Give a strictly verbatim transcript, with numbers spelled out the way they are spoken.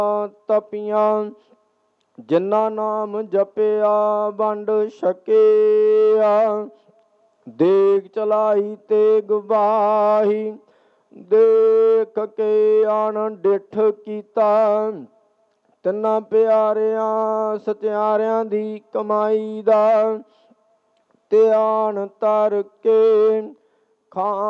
ਤਪੀਆਂ, ਜਿਨ੍ਹਾਂ ਨਾਮ ਜਪਿਆ ਵੰਡ ਛਕਿਆ। ਦੇਗ ਚਲਾਈ ਤੇਗ ਬਾਹੀ, ਦੇਖ ਕੇ ਆਣ ਡਿਠ ਕੀਤਾ। ਤਿੰਨਾਂ ਪਿਆਰਿਆਂ ਸਤਿਆਰਿਆਂ ਦੀ ਕਮਾਈ ਦਾ ਧਿਆਨ ਧਰ ਕੇ ਖਾ